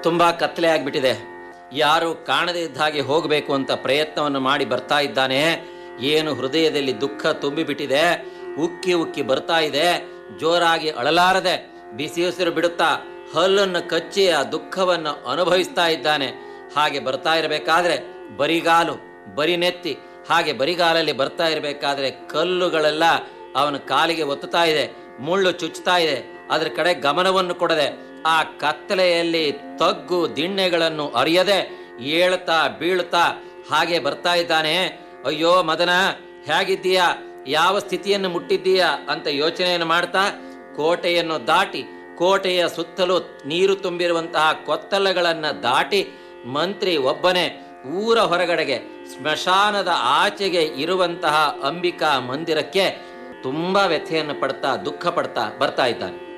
ತುಂಬಾ ಕತ್ತಲೆ ಆಗ್ಬಿಟ್ಟಿದೆ. ಯಾರು ಕಾಣದೇ ಇದ್ದ ಹಾಗೆ ಹೋಗಬೇಕು ಅಂತ ಪ್ರಯತ್ನವನ್ನು ಮಾಡಿ ಬರ್ತಾ ಇದ್ದಾನೆ. ಏನು ಹೃದಯದಲ್ಲಿ ದುಃಖ ತುಂಬಿಬಿಟ್ಟಿದೆ, ಉಕ್ಕಿ ಉಕ್ಕಿ ಬರ್ತಾ ಇದೆ. ಜೋರಾಗಿ ಅಳಲಾರದೆ ಬಿಸಿ ಉಸಿರು ಬಿಡುತ್ತಾ ಹಲ್ಲನ್ನು ಕಚ್ಚಿ ಆ ದುಃಖವನ್ನು ಅನುಭವಿಸ್ತಾ ಇದ್ದಾನೆ. ಹಾಗೆ ಬರ್ತಾ ಇರಬೇಕಾದ್ರೆ ಬರಿಗಾಲು, ಬರಿ ನೆತ್ತಿ, ಹಾಗೆ ಬರಿಗಾಲಲ್ಲಿ ಬರ್ತಾ ಇರಬೇಕಾದ್ರೆ ಕಲ್ಲುಗಳೆಲ್ಲ ಅವನ ಕಾಲಿಗೆ ಒತ್ತುತ್ತಾ ಇದೆ, ಮುಳ್ಳು ಚುಚ್ಚುತ್ತಾ ಇದೆ. ಅದರ ಕಡೆ ಗಮನವನ್ನು ಕೊಡದೆ ಆ ಕತ್ತಲೆಯಲ್ಲಿ ತಗ್ಗು ದಿಣ್ಣೆಗಳನ್ನು ಅರಿಯದೆ ಏಳ್ತಾ ಬೀಳ್ತಾ ಹಾಗೆ ಬರ್ತಾ ಇದ್ದಾನೆ. ಅಯ್ಯೋ ಮದನ, ಹೇಗಿದ್ದೀಯಾ, ಯಾವ ಸ್ಥಿತಿಯನ್ನು ಮುಟ್ಟಿದ್ದೀಯಾ ಅಂತ ಯೋಚನೆಯನ್ನು ಮಾಡ್ತಾ ಕೋಟೆಯನ್ನು ದಾಟಿ, ಕೋಟೆಯ ಸುತ್ತಲೂ ನೀರು ತುಂಬಿರುವಂತಹ ಕೊತ್ತಲಗಳನ್ನು ದಾಟಿ ಮಂತ್ರಿ ಒಬ್ಬನೇ ಊರ ಹೊರಗಡೆಗೆ ಸ್ಮಶಾನದ ಆಚೆಗೆ ಇರುವಂತಹ ಅಂಬಿಕಾ ಮಂದಿರಕ್ಕೆ ತುಂಬಾ ವ್ಯಥೆಯನ್ನು ಪಡ್ತಾ ದುಃಖ ಪಡ್ತಾ ಬರ್ತಾ ಇದ್ದಾನೆ.